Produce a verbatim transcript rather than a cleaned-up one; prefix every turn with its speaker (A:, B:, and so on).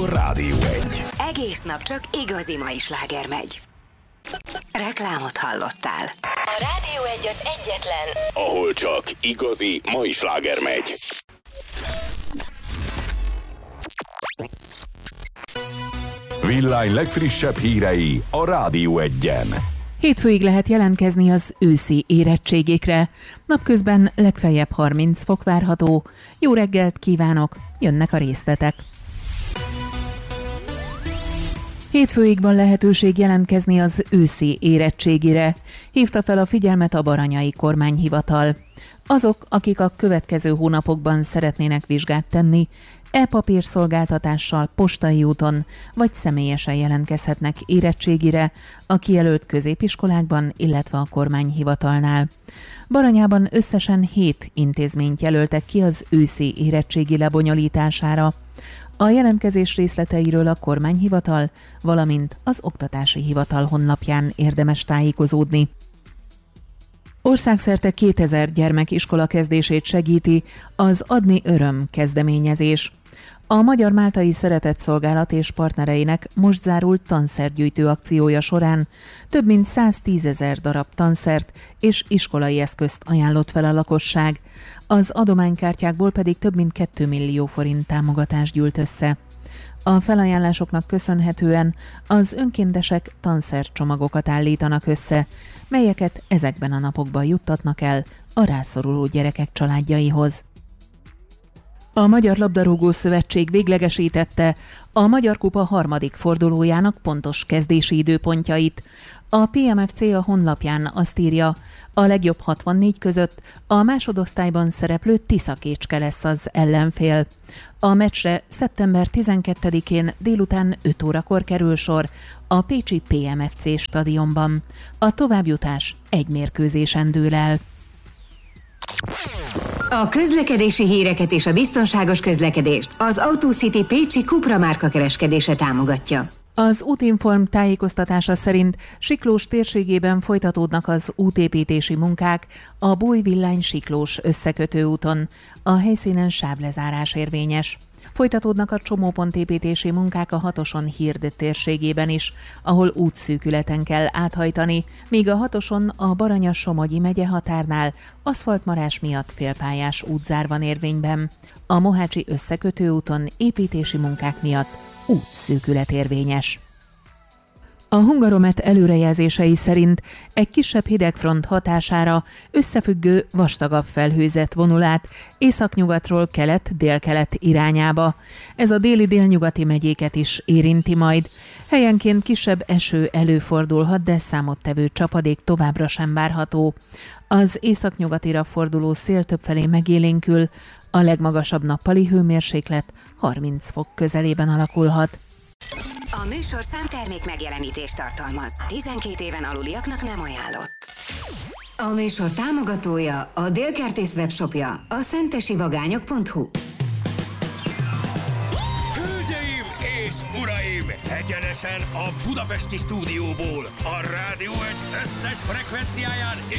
A: akkor Rádió egy.
B: Egész nap csak igazi mai sláger megy. Reklámot hallottál. A Rádió egy az egyetlen,
A: ahol csak igazi mai sláger megy. Villány legfrissebb hírei a Rádió egyen.
C: Hétfőig lehet jelentkezni az őszi érettségikre. Napközben legfeljebb harminc fok várható. Jó reggelt kívánok, jönnek a részletek. Hétfőig van lehetőség jelentkezni az őszi érettségire. Hívta fel a figyelmet a Baranyai Kormányhivatal. Azok, akik a következő hónapokban szeretnének vizsgát tenni, e-papír szolgáltatással, postai úton vagy személyesen jelentkezhetnek érettségire a kijelölt középiskolákban, illetve a kormányhivatalnál. Baranyában összesen hét intézményt jelöltek ki az őszi érettségi lebonyolítására. A jelentkezés részleteiről a kormányhivatal, valamint az oktatási hivatal honlapján érdemes tájékozódni. Országszerte kétezer gyermek iskola kezdését segíti az Adni Öröm kezdeményezés. A Magyar Máltai Szeretetszolgálat és partnereinek most zárult tanszergyűjtő akciója során több mint száztízezer darab tanszert és iskolai eszközt ajánlott fel a lakosság, az adománykártyákból pedig több mint két millió forint támogatást gyűlt össze. A felajánlásoknak köszönhetően az önkéntesek tanszercsomagokat állítanak össze, melyeket ezekben a napokban juttatnak el a rászoruló gyerekek családjaihoz. A Magyar Labdarúgó Szövetség véglegesítette a Magyar Kupa harmadik fordulójának pontos kezdési időpontjait. A pé em ef cé a honlapján azt írja, a legjobb hatvannégy között a másodosztályban szereplő Tiszakécske lesz az ellenfél. A meccsre szeptember tizenkettedikén délután öt órakor kerül sor a pécsi pé em ef cé stadionban. A továbbjutás egy mérkőzésen dől el.
B: A közlekedési híreket és a biztonságos közlekedést az AutoCity pécsi Cupra márka kereskedése támogatja.
C: Az Útinform tájékoztatása szerint Siklós térségében folytatódnak az útépítési munkák a Bújvillány-Siklós összekötő úton. A helyszínen sávlezárás érvényes. Folytatódnak a csomópontépítési munkák a Hatoson Hird térségében is, ahol útszűkületen kell áthajtani, míg a Hatoson a Baranya-Somogyi megye határnál aszfaltmarás miatt félpályás útzár van érvényben. A Mohácsi összekötő úton építési munkák miatt útszűkület érvényes. A Hungaromet előrejelzései szerint egy kisebb hidegfront hatására összefüggő vastagabb felhőzet vonul át északnyugatról kelet-délkelet irányába. Ez a déli-délnyugati megyéket is érinti majd. Helyenként kisebb eső előfordulhat, de számottevő csapadék továbbra sem várható. Az északnyugatira forduló szél többfelé megélénkül, a legmagasabb nappali hőmérséklet harminc fok közelében alakulhat.
B: A műsor számtermék megjelenítést tartalmaz. tizenkét éven aluliaknak nem ajánlott. A műsor támogatója, a Délkertész webshopja, a szentesivagányok pont hu.
D: Hölgyeim és uraim! Egyenesen a budapesti stúdióból, a Rádió egy összes frekvenciáján